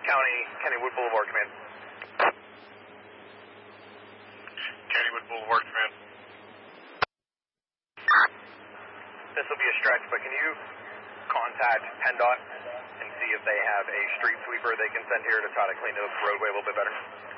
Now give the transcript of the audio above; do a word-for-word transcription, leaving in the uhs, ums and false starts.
County, Kennywood Boulevard, command. Kennywood Boulevard, command. This will be a stretch, but can you contact PennDOT and see if they have a street sweeper they can send here to try to clean the roadway a little bit better?